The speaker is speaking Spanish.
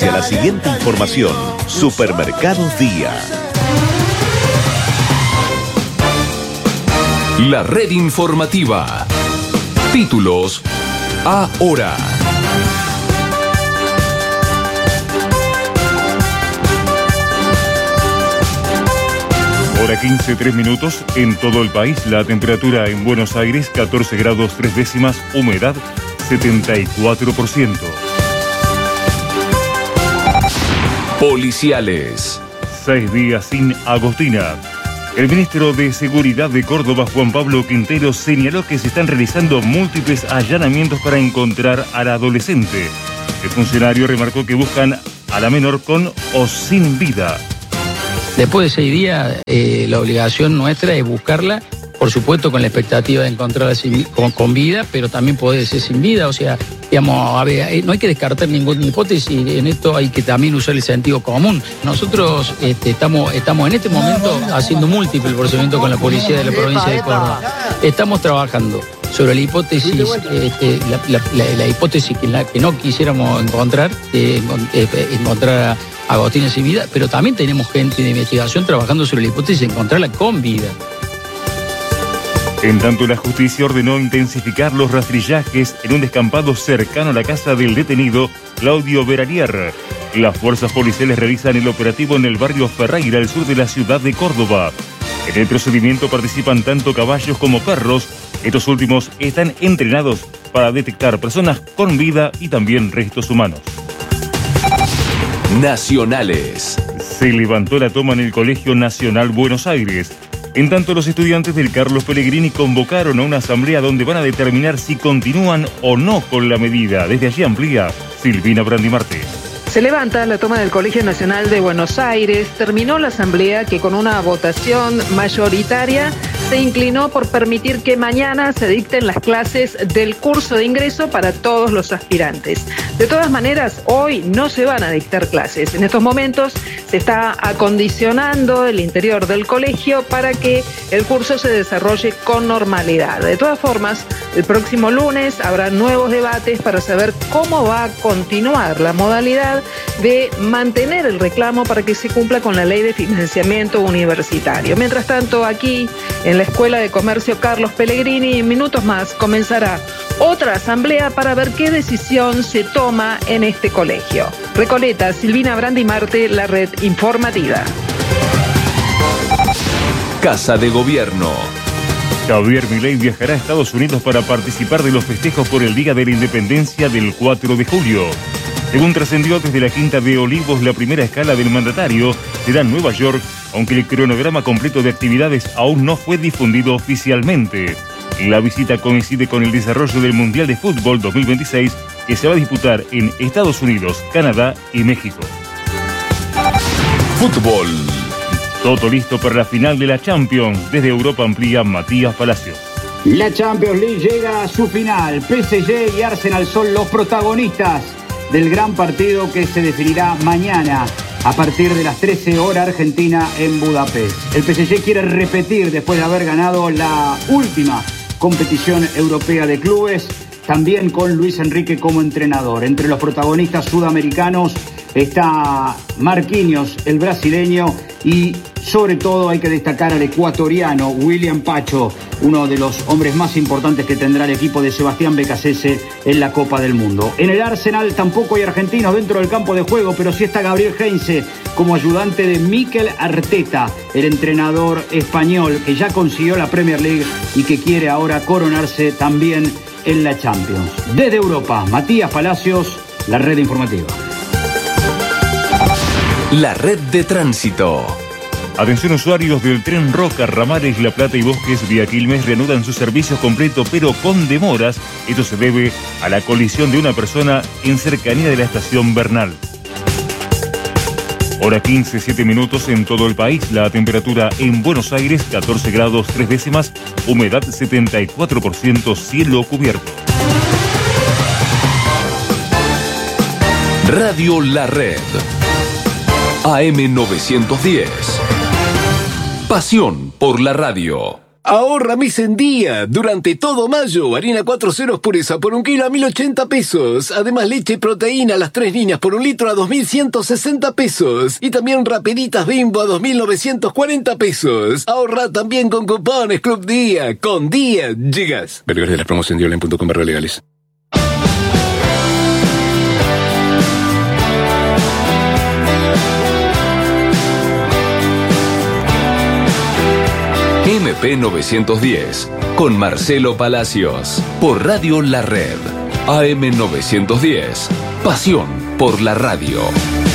auspicia la siguiente información. Supermercados Día. La red informativa. Títulos ahora. Hora 15, 3 minutos. En todo el país, la temperatura en Buenos Aires, 14 grados 3 décimas, humedad 74%. Policiales. 6 días sin Agostina. El ministro de Seguridad de Córdoba, Juan Pablo Quintero, señaló que se están realizando múltiples allanamientos para encontrar a la adolescente. El funcionario remarcó que buscan a la menor con o sin vida. Después de 6 días, la obligación nuestra es buscarla, por supuesto con la expectativa de encontrarla con vida, pero también puede ser sin vida. O sea, digamos, a ver, no hay que descartar ninguna hipótesis. En esto hay que también usar el sentido común. Nosotros estamos en este momento haciendo múltiples procedimientos con la policía de la provincia de Córdoba. Estamos trabajando sobre la hipótesis, la hipótesis que no quisiéramos encontrar a Agostina sin vida, pero también tenemos gente de investigación trabajando sobre la hipótesis de encontrarla con vida. En tanto, la justicia ordenó intensificar los rastrillajes en un descampado cercano a la casa del detenido Claudio Verarier. Las fuerzas policiales realizan el operativo en el barrio Ferreira, al sur de la ciudad de Córdoba. En el procedimiento participan tanto caballos como perros. Estos últimos están entrenados para detectar personas con vida y también restos humanos. Nacionales. Se levantó la toma en el Colegio Nacional Buenos Aires. En tanto, los estudiantes del Carlos Pellegrini convocaron a una asamblea donde van a determinar si continúan o no con la medida. Desde allí amplía Silvina Brandimarte. Se levanta la toma del Colegio Nacional de Buenos Aires. Terminó la asamblea que con una votación mayoritaria se inclinó por permitir que mañana se dicten las clases del curso de ingreso para todos los aspirantes. De todas maneras, hoy no se van a dictar clases. En estos momentos se está acondicionando el interior del colegio para que el curso se desarrolle con normalidad. De todas formas, el próximo lunes habrá nuevos debates para saber cómo va a continuar la modalidad de mantener el reclamo para que se cumpla con la ley de financiamiento universitario. Mientras tanto, aquí en la Escuela de Comercio Carlos Pellegrini, en minutos más comenzará otra asamblea para ver qué decisión se toma en este colegio. Recoleta, Silvina Brandimarte, la red informativa. Casa de Gobierno. Javier Milei viajará a Estados Unidos para participar de los festejos por el Día de la Independencia del 4 de julio. Según trascendió desde la Quinta de Olivos, la primera escala del mandatario será en Nueva York, aunque el cronograma completo de actividades aún no fue difundido oficialmente. La visita coincide con el desarrollo del Mundial de Fútbol 2026, que se va a disputar en Estados Unidos, Canadá y México. Fútbol. Todo listo para la final de la Champions. Desde Europa amplía Matías Palacios. La Champions League llega a su final. PSG y Arsenal son los protagonistas del gran partido que se definirá mañana a partir de las 13 horas Argentina en Budapest. El PSG quiere repetir después de haber ganado la última competición europea de clubes, también con Luis Enrique como entrenador. Entre los protagonistas sudamericanos está Marquinhos, el brasileño, y sobre todo hay que destacar al ecuatoriano William Pacho, uno de los hombres más importantes que tendrá el equipo de Sebastián Becasese en la Copa del Mundo. En el Arsenal tampoco hay argentinos dentro del campo de juego, pero sí está Gabriel Heinze como ayudante de Mikel Arteta, el entrenador español que ya consiguió la Premier League y que quiere ahora coronarse también en la Champions. Desde Europa, Matías Palacios, la red informativa. La red de tránsito. Atención usuarios del tren Roca, Ramales, La Plata y Bosques vía Quilmes reanudan sus servicios completos pero con demoras. Esto se debe a la colisión de una persona en cercanía de la estación Bernal. Hora 15, 7 minutos en todo el país. La temperatura en Buenos Aires, 14 grados 3 décimas, humedad 74%, cielo cubierto. Radio La Red. AM 910. Pasión por la radio. Ahorra mes en día. Durante todo mayo, harina 4 ceros pureza por 1 kilo a 1.080 pesos. Además, leche y proteína a las 3 líneas por 1 litro a 2.160 pesos. Y también Rapiditas Bimbo a 2.940 pesos. Ahorra también con cupones Club Día. Con Día llegas. Ver de la promoción de online.com/legales. MP 910 con Marcelo Palacios por Radio La Red. AM 910. Pasión por la radio.